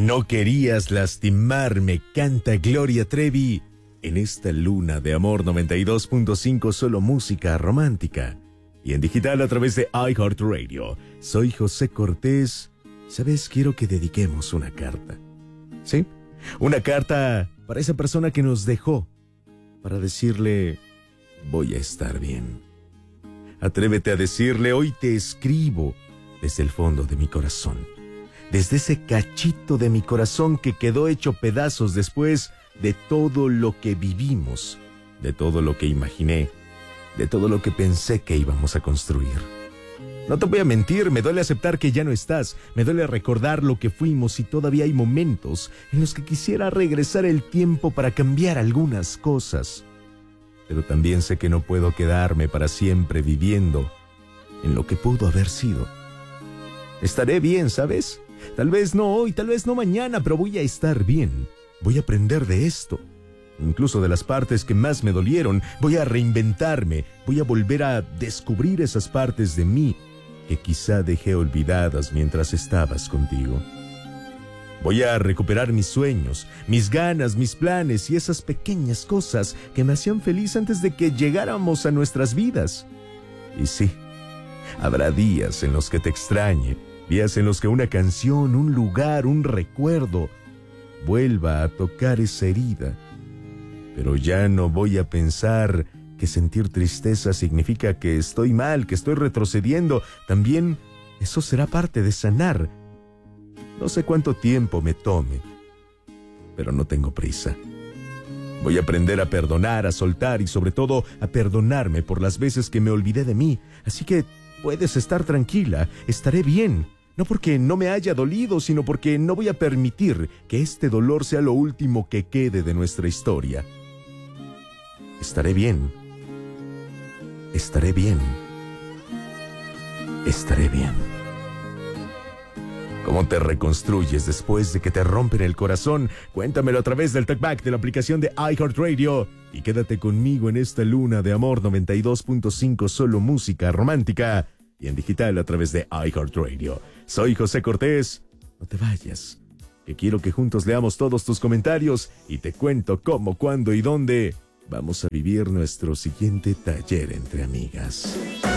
No querías lastimarme, canta Gloria Trevi en esta luna de amor 92.5, solo música romántica. Y en digital a través de iHeartRadio. Soy José Cortés. ¿Sabes? Quiero que dediquemos una carta. ¿Sí? Una carta para esa persona que nos dejó. Para decirle, voy a estar bien. Atrévete a decirle, hoy te escribo desde el fondo de mi corazón. Desde ese cachito de mi corazón que quedó hecho pedazos después de todo lo que vivimos, de todo lo que imaginé, de todo lo que pensé que íbamos a construir. No te voy a mentir, me duele aceptar que ya no estás, me duele recordar lo que fuimos y todavía hay momentos en los que quisiera regresar el tiempo para cambiar algunas cosas. Pero también sé que no puedo quedarme para siempre viviendo en lo que pudo haber sido. Estaré bien, ¿sabes? Tal vez no hoy, tal vez no mañana, pero voy a estar bien. Voy a aprender de esto. Incluso de las partes que más me dolieron, voy a reinventarme, voy a volver a descubrir esas partes de mí que quizá dejé olvidadas mientras estabas contigo. Voy a recuperar mis sueños, mis ganas, mis planes y esas pequeñas cosas que me hacían feliz antes de que llegáramos a nuestras vidas. Y sí, habrá días en los que te extrañe, días en los que una canción, un lugar, un recuerdo vuelva a tocar esa herida. Pero ya no voy a pensar que sentir tristeza significa que estoy mal, que estoy retrocediendo. También eso será parte de sanar. No sé cuánto tiempo me tome, pero no tengo prisa. Voy a aprender a perdonar, a soltar y sobre todo a perdonarme por las veces que me olvidé de mí. Así que puedes estar tranquila, estaré bien. No porque no me haya dolido, sino porque no voy a permitir que este dolor sea lo último que quede de nuestra historia. Estaré bien. Estaré bien. Estaré bien. ¿Cómo te reconstruyes después de que te rompen el corazón? Cuéntamelo a través del talkback de la aplicación de iHeartRadio. Y quédate conmigo en esta luna de amor 92.5, solo música romántica. Y en digital a través de iHeartRadio. Soy José Cortés. No te vayas, que quiero que juntos leamos todos tus comentarios y te cuento cómo, cuándo y dónde vamos a vivir nuestro siguiente taller entre amigas.